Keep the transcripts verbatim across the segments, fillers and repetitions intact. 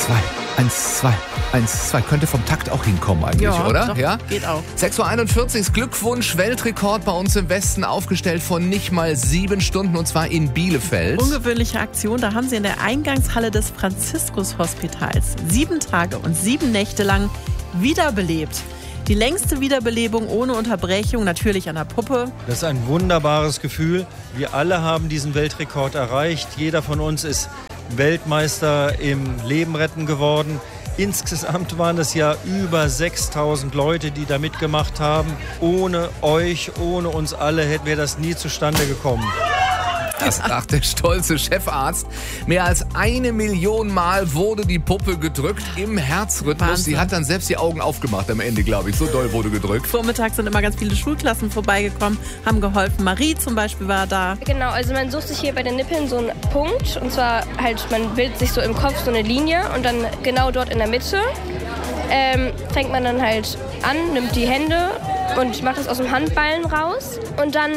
zwei, eins, zwei, eins, zwei. Könnte vom Takt auch hinkommen eigentlich, ja, oder? Doch, ja, geht auch. sechs Uhr einundvierzig, Glückwunsch, Weltrekord bei uns im Westen, aufgestellt von nicht mal sieben Stunden, und zwar in Bielefeld. Ungewöhnliche Aktion, da haben sie in der Eingangshalle des Franziskus-Hospitals sieben Tage und sieben Nächte lang wiederbelebt. Die längste Wiederbelebung ohne Unterbrechung, natürlich an der Puppe. Das ist ein wunderbares Gefühl. Wir alle haben diesen Weltrekord erreicht. Jeder von uns ist Weltmeister im Leben retten geworden. Insgesamt waren es ja über sechstausend Leute, die da mitgemacht haben. Ohne euch, ohne uns alle wäre das nie zustande gekommen. Das sagt der stolze Chefarzt. Mehr als eine Million Mal wurde die Puppe gedrückt im Herzrhythmus. Wahnsinn. Sie hat dann selbst die Augen aufgemacht am Ende, glaube ich. So doll wurde gedrückt. Vormittags sind immer ganz viele Schulklassen vorbeigekommen, haben geholfen. Marie zum Beispiel war da. Genau, also man sucht sich hier bei den Nippeln so einen Punkt. Und zwar halt, man bildet sich so im Kopf so eine Linie und dann genau dort in der Mitte ähm, fängt man dann halt an, nimmt die Hände und macht das aus dem Handballen raus. Und dann...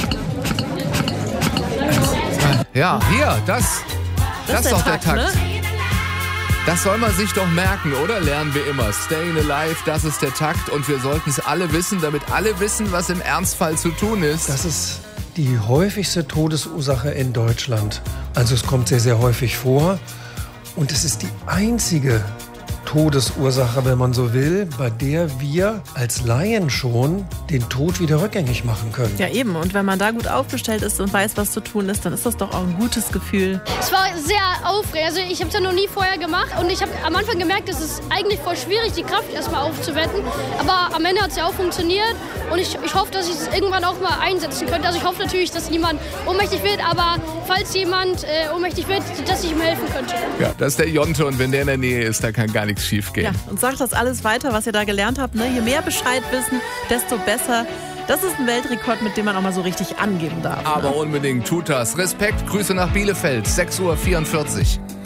Ja, hier, das, das, Das ist doch der Takt. Ne? Das soll man sich doch merken, oder? Lernen wir immer. Staying alive, das ist der Takt. Und wir sollten es alle wissen, damit alle wissen, was im Ernstfall zu tun ist. Das ist die häufigste Todesursache in Deutschland. Also es kommt sehr, sehr häufig vor. Und es ist die einzige Todesursache, wenn man so will, bei der wir als Laien schon den Tod wieder rückgängig machen können. Ja, eben. Und wenn man da gut aufgestellt ist und weiß, was zu tun ist, dann ist das doch auch ein gutes Gefühl. Es war sehr aufregend. Also ich habe es ja noch nie vorher gemacht. Und ich habe am Anfang gemerkt, es ist eigentlich voll schwierig, die Kraft erstmal aufzuwetten. Aber am Ende hat es ja auch funktioniert. Und ich, ich hoffe, dass ich es irgendwann auch mal einsetzen könnte. Also ich hoffe natürlich, dass niemand ohnmächtig wird. Aber falls jemand äh, ohnmächtig wird, dass ich ihm helfen könnte. Ja, das ist der Jonte. Und wenn der in der Nähe ist, da kann gar nichts schief gehen. Ja, und sagt das alles weiter, was ihr da gelernt habt. Ne? Je mehr Bescheid wissen, desto besser. Das ist ein Weltrekord, mit dem man auch mal so richtig angeben darf. Aber ne? unbedingt tut das. Respekt, Grüße nach Bielefeld, sechs Uhr vierundvierzig.